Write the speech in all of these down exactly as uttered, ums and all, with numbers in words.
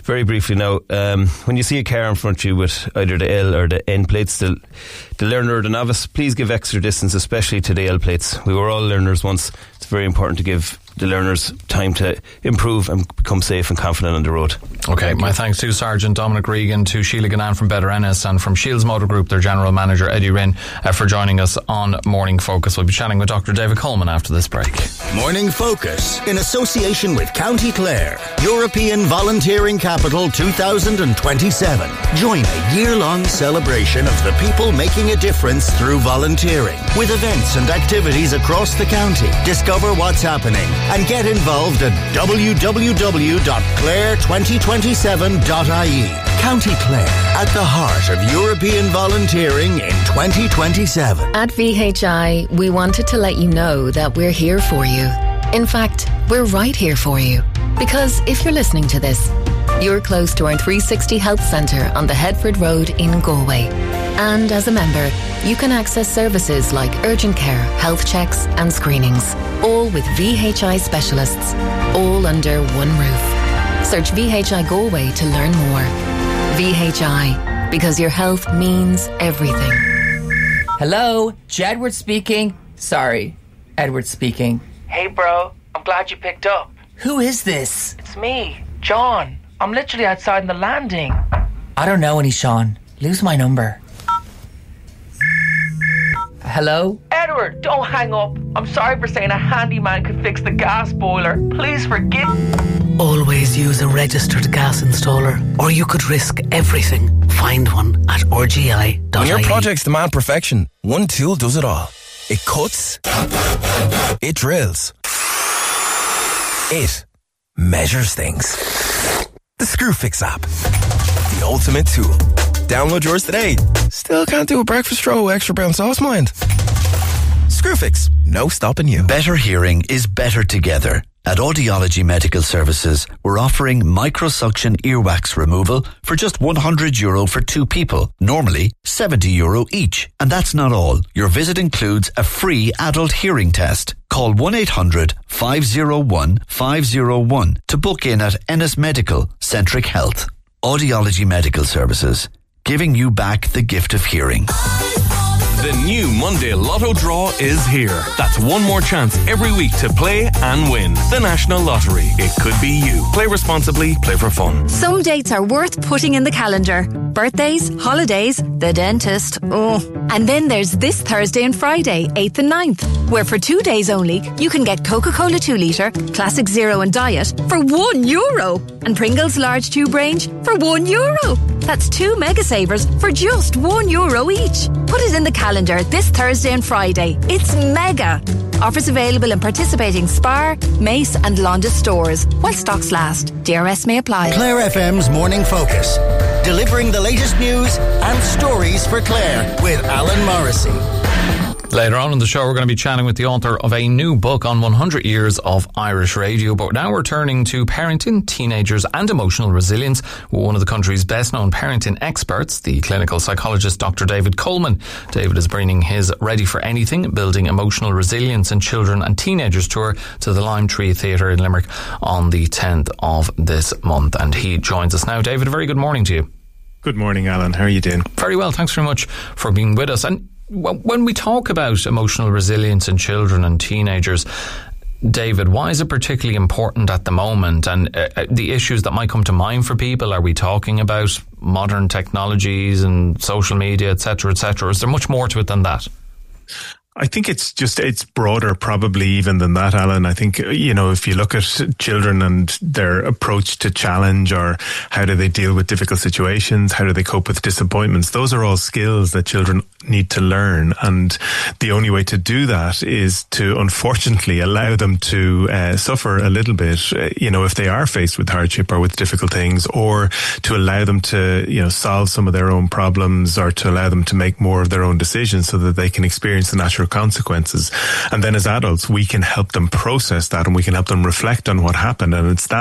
very briefly now, um, when you see a car in front of you with either the L or the N plates, the, the learner or the novice, please give extra distance, especially to the L plates. We were all learners once. It's very important to give the learners time to improve and become safe and confident on the road. Okay, my thanks to Sergeant Dominic Regan, to Sheila Gannan from Better Ennis, and from Shields Motor Group, their General Manager Eddie Rinn, uh, for joining us on Morning Focus. We'll be chatting with Doctor David Coleman after this break. Morning Focus, in association with County Clare, European Volunteering Capital two thousand twenty-seven. Join a year-long celebration of the people making a difference through volunteering, with events and activities across the county. Discover what's happening and get involved at w w w dot clare twenty twenty-seven dot i e. County Clare, at the heart of European volunteering in twenty twenty-seven. At V H I, we wanted to let you know that we're here for you. In fact, we're right here for you. Because if you're listening to this, you're close to our three sixty Health Centre on the Headford Road in Galway. And as a member, you can access services like urgent care, health checks and screenings, all with V H I specialists, all under one roof. Search V H I Galway to learn more. V H I, because your health means everything. Hello, Jedward speaking. Sorry, Edward speaking. Hey bro, I'm glad you picked up. Who is this? It's me, John. I'm literally outside in the landing. I don't know any Sean. Lose my number. Hello? Edward, don't hang up. I'm sorry for saying a handyman could fix the gas boiler. Please forgive. Always use a registered gas installer, or you could risk everything. Find one at r g i dot i e. When your projects demand perfection, one tool does it all. It cuts, it drills, it measures things. The Screwfix app, the ultimate tool. Download yours today. Still can't do a breakfast roll with extra brown sauce, mind? Screwfix, no stopping you. Better hearing is better together. At Audiology Medical Services, we're offering microsuction earwax removal for just one hundred euro for two people, normally seventy euro each. And that's not all. Your visit includes a free adult hearing test. Call one eight hundred five oh one five oh one to book in at Ennis Medical Centric Health. Audiology Medical Services, giving you back the gift of hearing. The new Monday Lotto draw is here. That's one more chance every week to play and win. The National Lottery. It could be you. Play responsibly. Play for fun. Some dates are worth putting in the calendar. Birthdays, holidays, the dentist. Oh. And then there's this Thursday and Friday, eighth and ninth, where for two days only, you can get Coca-Cola two litre, Classic Zero and Diet for one euro. And Pringles Large Tube Range for one euro. That's two mega savers for just one euro each. Put it in the calendar this Thursday and Friday. It's mega. Offers available in participating Spar, Mace and Londa stores while stocks last. D R S may apply. Clare F M's Morning Focus, delivering the latest news and stories for Clare with Alan Morrissey. Later on in the show, we're going to be chatting with the author of a new book on one hundred years of Irish radio. But now we're turning to parenting, teenagers and emotional resilience with one of the country's best-known parenting experts, the clinical psychologist Doctor David Coleman. David is bringing his Ready for Anything, Building Emotional Resilience in Children and Teenagers tour to the Lime Tree Theatre in Limerick on the tenth of this month. And he joins us now. David, a very good morning to you. Good morning, Alan. How are you doing? Very well. Thanks very much for being with us. And when we talk about emotional resilience in children and teenagers, David, why is it particularly important at the moment? And uh, the issues that might come to mind for people, are we talking about modern technologies and social media, et cetera, et cetera? Is there much more to it than that? I think it's just, it's broader probably even than that, Alan. I think, you know, if you look at children and their approach to challenge, or how do they deal with difficult situations, how do they cope with disappointments, those are all skills that children need to learn. And the only way to do that is to, unfortunately, allow them to uh, suffer a little bit, uh, you know, if they are faced with hardship or with difficult things, or to allow them to, you know, solve some of their own problems, or to allow them to make more of their own decisions so that they can experience the natural consequences. And then as adults, we can help them process that, and we can help them reflect on what happened. And it's that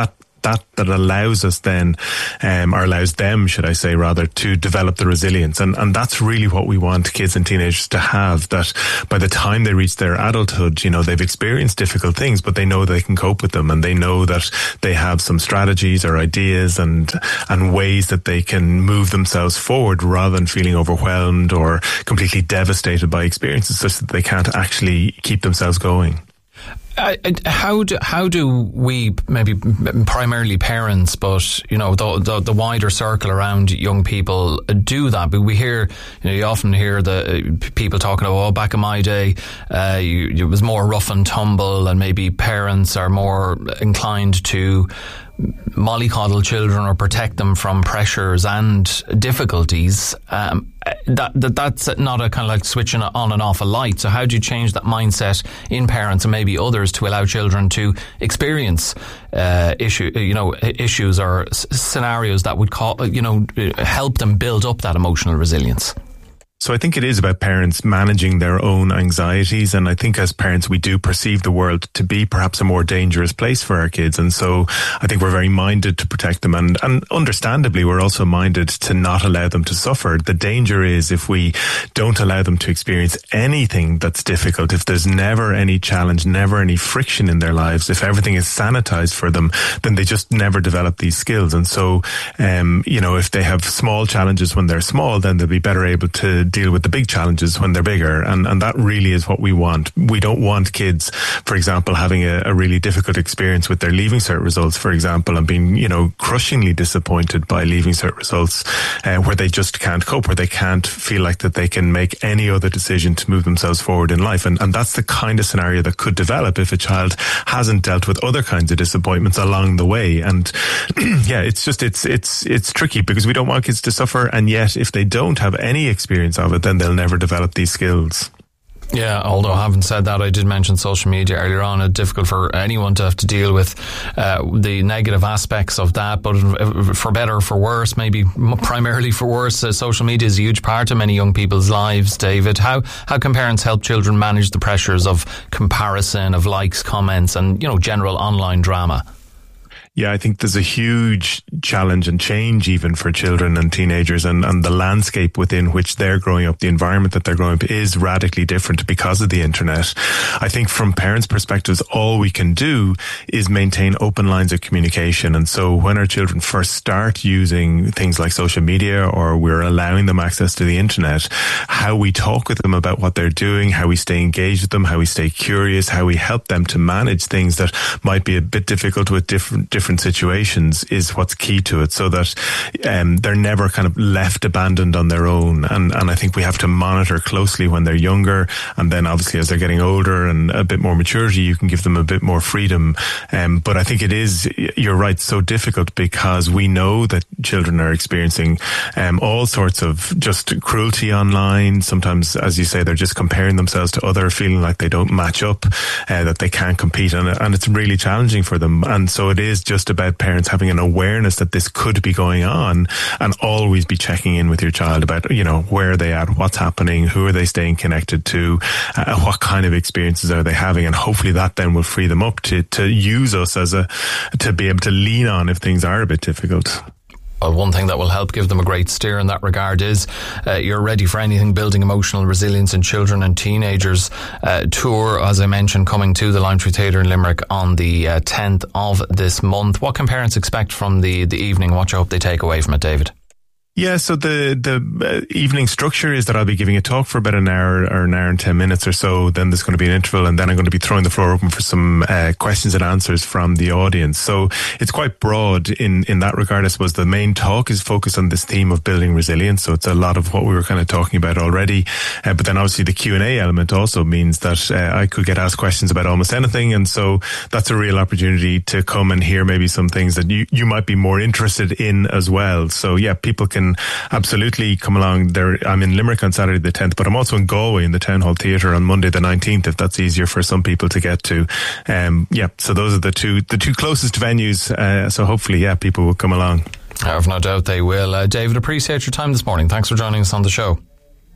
that, that allows us then, um, or allows them, should I say, rather, to develop the resilience. And, and that's really what we want kids and teenagers to have, that by the time they reach their adulthood, you know, they've experienced difficult things, but they know they can cope with them, and they know that they have some strategies or ideas and, and ways that they can move themselves forward rather than feeling overwhelmed or completely devastated by experiences such that they can't actually keep themselves going. Uh, how do how do we, maybe primarily parents, but you know the, the the wider circle around young people, do that? But we hear, you know, you often hear the people talking about, oh, back in my day, uh, you, it was more rough and tumble, and maybe parents are more inclined to mollycoddle children or protect them from pressures and difficulties. Um, that, that that's not a kind of like switching on and off a light. So how do you change that mindset in parents and maybe others to allow children to experience uh, issue, you know, issues or s- scenarios that would call, you know, help them build up that emotional resilience? So I think it is about parents managing their own anxieties. And I think as parents, we do perceive the world to be perhaps a more dangerous place for our kids. And so I think we're very minded to protect them. And, and understandably, we're also minded to not allow them to suffer. The danger is if we don't allow them to experience anything that's difficult, if there's never any challenge, never any friction in their lives, if everything is sanitized for them, then they just never develop these skills. And so, um, you know, if they have small challenges when they're small, then they'll be better able to deal with the big challenges when they're bigger. And, and that really is what we want. We don't want kids, for example, having a, a really difficult experience with their Leaving Cert results, for example, and being, you know, crushingly disappointed by Leaving Cert results, uh, where they just can't cope, where they can't feel like that they can make any other decision to move themselves forward in life. And, and that's the kind of scenario that could develop if a child hasn't dealt with other kinds of disappointments along the way. And yeah, it's just, it's, it's, it's tricky because we don't want kids to suffer. And yet, if they don't have any experience of it, then they'll never develop these skills. Yeah, although having said that, I did mention social media earlier on. It's difficult for anyone to have to deal with uh, the negative aspects of that, but for better or for worse, maybe primarily for worse, uh, social media is a huge part of many young people's lives. David, how how can parents help children manage the pressures of comparison, of likes, comments, and, you know, general online drama? Yeah, I think there's a huge challenge and change even for children and teenagers, and, and the landscape within which they're growing up, the environment that they're growing up is radically different because of the internet. I think from parents' perspectives, all we can do is maintain open lines of communication. And so when our children first start using things like social media, or we're allowing them access to the internet, how we talk with them about what they're doing, how we stay engaged with them, how we stay curious, how we help them to manage things that might be a bit difficult with different different different situations is what's key to it, so that um, they're never kind of left abandoned on their own. And, and I think we have to monitor closely when they're younger, and then obviously as they're getting older and a bit more maturity, you can give them a bit more freedom. Um, but I think it is, you're right, so difficult because we know that children are experiencing um, all sorts of just cruelty online. Sometimes, as you say, they're just comparing themselves to other, feeling like they don't match up, uh, that they can't compete, and, and it's really challenging for them. And so it is just about parents having an awareness that this could be going on, and always be checking in with your child about, you know, where are they at, what's happening, who are they staying connected to, uh, what kind of experiences are they having, and hopefully that then will free them up to, to use us as a, to be able to lean on if things are a bit difficult. Well, one thing that will help give them a great steer in that regard is uh, You're Ready for Anything, Building Emotional Resilience in Children and Teenagers uh, tour, as I mentioned, coming to the Lime Tree Theatre in Limerick on the uh, tenth of this month. What can parents expect from the, the evening? What do you hope they take away from it, David? Yeah, so the the uh, evening structure is that I'll be giving a talk for about an hour or an hour and ten minutes or so. Then there's going to be an interval, and then I'm going to be throwing the floor open for some uh, questions and answers from the audience. So it's quite broad in, in that regard. I suppose the main talk is focused on this theme of building resilience. So it's a lot of what we were kind of talking about already. Uh, but then obviously the Q and A element also means that uh, I could get asked questions about almost anything. And so that's a real opportunity to come and hear maybe some things that you, you might be more interested in as well. So yeah, people can absolutely come along there. I'm in Limerick on Saturday the tenth, but I'm also in Galway in the Town Hall Theatre on Monday the nineteenth, if that's easier for some people to get to. Um, yeah, so those are the two the two closest venues. Uh, so hopefully, yeah, people will come along. I have no doubt they will. Uh, David, appreciate your time this morning. Thanks for joining us on the show.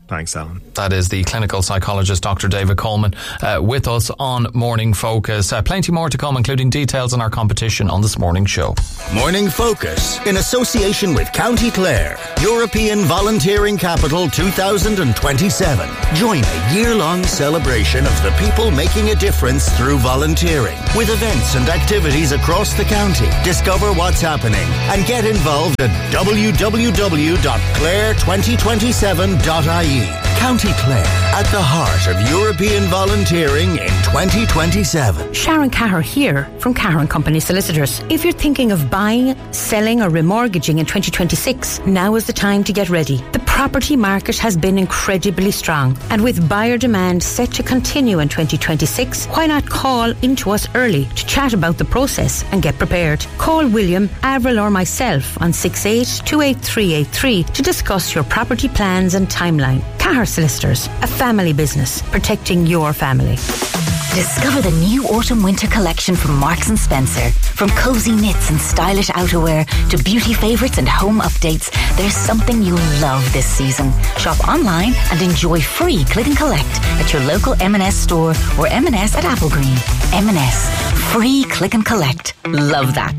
Thanks, Alan. That is the clinical psychologist, Doctor David Coleman, uh, with us on Morning Focus. Uh, plenty more to come, including details on our competition on this morning's show. Morning Focus, in association with County Clare, European Volunteering Capital two thousand twenty-seven. Join a year-long celebration of the people making a difference through volunteering, with events and activities across the county. Discover what's happening and get involved at w w w dot clare twenty twenty-seven dot i e. County Clare, at the heart of European volunteering in twenty twenty-seven. Sharon Caher here from Caher and Company Solicitors. If you're thinking of buying, selling or remortgaging in twenty twenty-six, now is the time to get ready. The property market has been incredibly strong, and with buyer demand set to continue in twenty twenty-six, why not call into us early to chat about the process and get prepared? Call William, Avril or myself on six eight two eight three eight three to discuss your property plans and timeline. Caher Solicitors, a family business protecting your family. Discover the new autumn-winter collection from Marks and Spencer. From cozy knits and stylish outerwear to beauty favourites and home updates, there's something you'll love this season. Shop online and enjoy free click and collect at your local M and S store or M and S at Applegreen. M and S, free click and collect. Love that.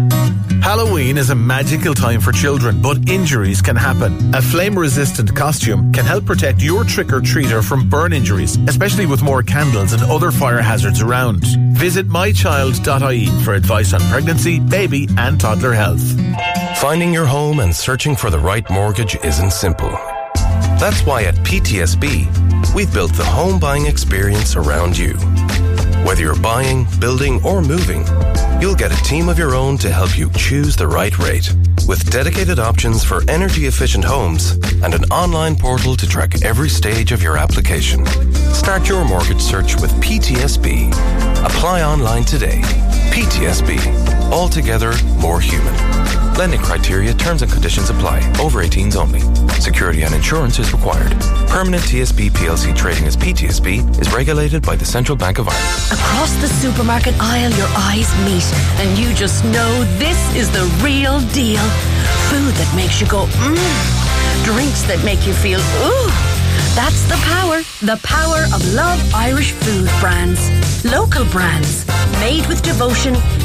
Halloween is a magical time for children, but injuries can happen. A flame-resistant costume can help protect your trick-or-treater from burn injuries, especially with more candles and other fire hazards around. Visit my child dot i e for advice on pregnancy, baby and toddler health. Finding your home and searching for the right mortgage isn't simple. That's why at P T S B, we've built the home buying experience around you. Whether you're buying, building or moving, you'll get a team of your own to help you choose the right rate. With dedicated options for energy-efficient homes and an online portal to track every stage of your application. Start your mortgage search with P T S B. Apply online today. P T S B. Altogether more human. Lending criteria, terms and conditions apply. Over eighteens only. Security and insurance is required. Permanent T S B P L C trading as P T S B is regulated by the Central Bank of Ireland. Across the supermarket aisle, your eyes meet, and you just know this is the real deal. Food that makes you go, mmm. Drinks that make you feel, ooh. That's the power, the power of Love Irish Food brands. Local brands, made with devotion,